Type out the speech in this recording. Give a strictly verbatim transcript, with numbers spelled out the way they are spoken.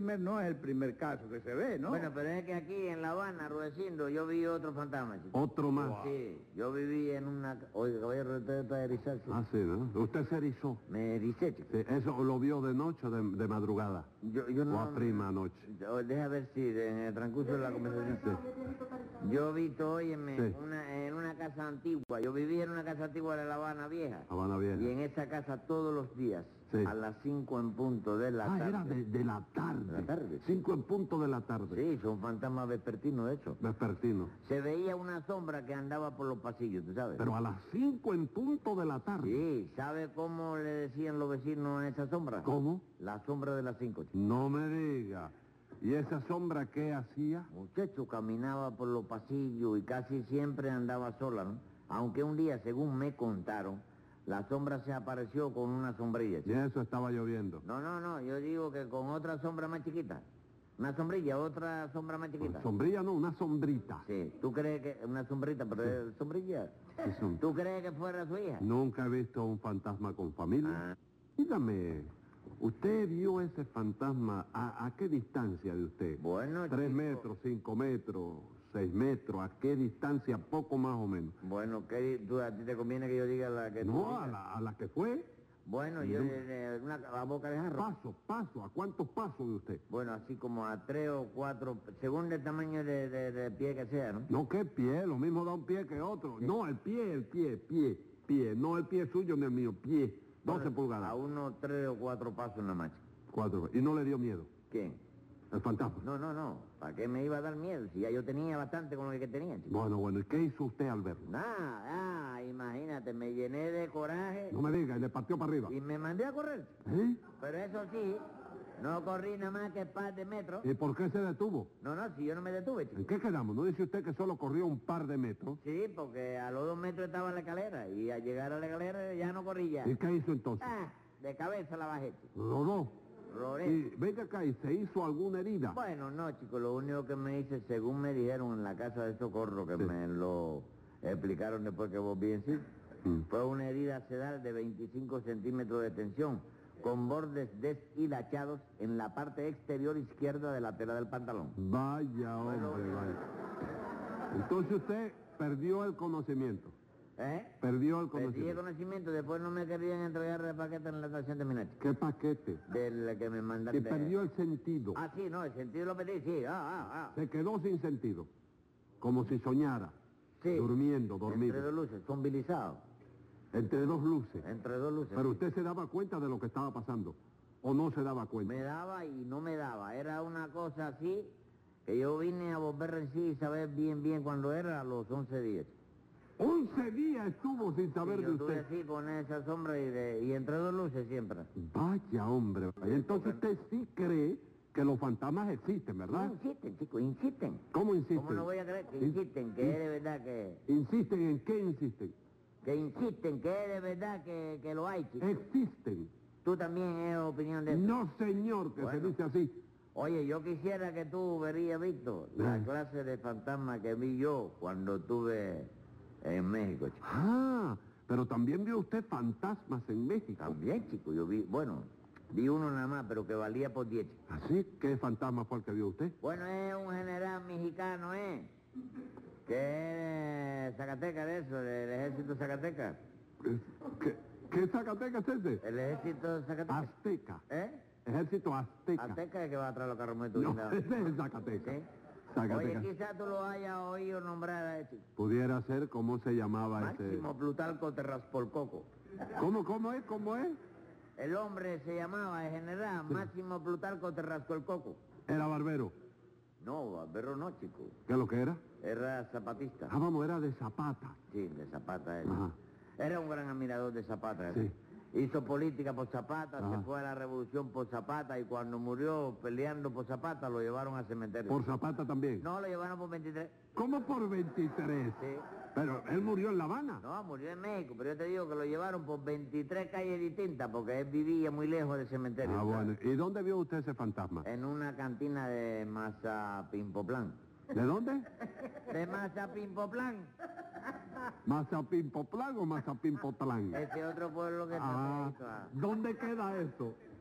primer, no es el primer caso que se ve, ¿no? Bueno, pero es que aquí en La Habana, Rudecindo, yo vi otro fantasma, chico. ¿Otro más? Sí, yo viví en una... Oiga, caballero, usted está erizado. Ah, sí, ¿no? Usted se erizó. Me ericé, chico. Sí, ¿eso lo vio de noche o de, de madrugada? Yo, yo no... ¿O a prima noche? Yo- Deja ver si en el transcurso de la conversación... Yo vi, óyeme, Sí. una, en una casa antigua. Yo viví en una casa antigua de La Habana Vieja. Habana Vieja. Y en esa casa todos los días, Sí. a las cinco en punto de la Ah, tarde... era de, de la tarde. De la tarde. Cinco en punto de la tarde. Sí, son fantasmas vespertinos, de hecho. Vespertino. Se veía una sombra que andaba por los pasillos, ¿tú sabes? Pero a las cinco en punto de la tarde. Sí, ¿sabe cómo le decían los vecinos a esa sombra? ¿Cómo? La sombra de las cinco, chico. No me diga. ¿Y esa sombra qué hacía? Muchacho, caminaba por los pasillos y casi siempre andaba sola, ¿no? Aunque un día, según me contaron, la sombra se apareció con una sombrilla, Y chico. eso estaba lloviendo. No, no, no, yo digo que con otra sombra más chiquita. Una sombrilla, otra sombra más chiquita. Sombrilla no, una sombrita. Sí, ¿tú crees que... Una sombrita, pero es sombrilla? Sí, son- ¿Tú crees que fuera su hija? Nunca he visto un fantasma con familia. Ah. Dígame, ¿usted vio ese fantasma a, a qué distancia de usted? Bueno, ¿Tres chico. metros, cinco metros, seis metros? ¿A qué distancia? Poco más o menos. Bueno, ¿qué, tú, ¿a ti te conviene que yo diga la que tú No, digas? a la, a la que fue. Bueno, yo... No. eh, una, a boca de jarro. Paso, paso. ¿A cuántos pasos de usted? Bueno, así como a tres o cuatro, según el tamaño de, de- de pie que sea, ¿no? No, ¿qué pie? Lo mismo da un pie que otro. No, el pie, el pie, pie, pie. No el pie suyo ni el mío, pie. doce Bueno, pulgadas. A unos tres o cuatro pasos nada más. Cuatro. ¿Y no le dio miedo? ¿Quién? El fantasma. No, no, no. ¿Para qué me iba a dar miedo? Si ya yo tenía bastante con lo que tenía, chico. Bueno, bueno. ¿Y qué hizo usted al verlo? Nada, ah, imagínate, me llené de coraje No me diga, y le partió para arriba. y me mandé a correr. ¿Eh? Pero eso sí, no corrí nada más que par de metros. ¿Y por qué se detuvo? No, no, si yo no me detuve, chico. ¿En qué quedamos? ¿No dice usted que solo corrió un par de metros? Sí, porque a los dos metros estaba la escalera y al llegar a la escalera ya no corrí ya. ¿Y qué hizo entonces? Ah, de cabeza la bajé, chico. Los dos. Rolé. Y venga acá, ¿y se hizo alguna herida? Bueno, no, chico, lo único que me hice, según me dijeron en la casa de socorro, que Sí. me lo explicaron después que volví en sí, Mm. fue una herida sedal de veinticinco centímetros de tensión, con bordes deshilachados en la parte exterior izquierda de la tela del pantalón. Vaya, hombre, vaya. Entonces usted perdió el conocimiento. ¿Eh? Perdió el Perdí el conocimiento. conocimiento, después no me querían entregar el paquete en la estación de Minachi, ¿Qué paquete? del que me mandaron. Y de- perdió el sentido. Ah, sí, no, el sentido lo perdí, sí, ah, ah, ah. Se quedó sin sentido. Como si soñara. Sí. Durmiendo, Entre dormido. dos luces, zombilizado, Entre dos luces. entre dos luces. Pero usted se daba cuenta de lo que estaba pasando. ¿O no se daba cuenta? Me daba y no me daba. Era una cosa así que yo vine a volver en sí y saber bien, bien cuándo era a los once días. Once días estuvo sin saber Sí, de yo estuve usted. así con esa sombra y, de, y entre dos luces siempre. Vaya, hombre. vaya. Entonces usted sí cree que los fantasmas existen, ¿verdad? Insisten, chicos, insisten. ¿Cómo insisten? ¿Cómo no voy a creer que In- insisten, que es de verdad que... ¿Insisten en qué insisten? Que insisten, que es de verdad que, que lo hay, chicos. Existen. Tú también es opinión de... No, señor, que Bueno. se dice así. Oye, yo quisiera que tú verías, Víctor, la Ah. clase de fantasma que vi yo cuando estuve en México, chico. Ah, pero también vio usted fantasmas en México. También, chico, yo vi, bueno, vi uno nada más, pero que valía por diez, chico. ¿Así? ¿Qué fantasma fue el que vio usted? Bueno, es un general mexicano, ¿eh? Que es de Zacatecas, de eso, del ejército Zacatecas. ¿Qué, qué Zacatecas es ese? El ejército Zacatecas. Azteca. ¿Eh? Ejército azteca. Azteca es que va atrás de los carros muy No, ese es Zacatecas. ¿Sí? Zacatecas. Oye, quizás tú lo hayas oído nombrar a ese. Pudiera ser cómo se llamaba Máximo Plutarco Terraspolcoco. ese. ¿Cómo, cómo es? ¿Cómo es? El hombre se llamaba, el general, Máximo Plutarco Terrascolcoco. Era barbero. No, barbero no, chico. ¿Qué es lo que era? Era zapatista. Ah, vamos, era de Zapata. Sí, de Zapata era. Ajá. Era un gran admirador de Zapata. Sí. ¿eh? Hizo política por Zapata, Ajá. se fue a la revolución por Zapata y cuando murió peleando por Zapata lo llevaron al cementerio. ¿Por Zapata también? No, lo llevaron por veintitrés. ¿Cómo por veintitrés? Sí. Pero él murió en La Habana. No, murió en México, pero yo te digo que lo llevaron por veintitrés calles distintas porque él vivía muy lejos del cementerio. Ah, ¿sabes? bueno. ¿Y dónde vio usted ese fantasma? En una cantina de Mazapimpoplán. ¿De dónde? De Mazapimpoplán. ¿Mazapimpoplán o Mazapimpotlán? Ese otro pueblo que está Ah, pegadito a- ¿dónde queda eso?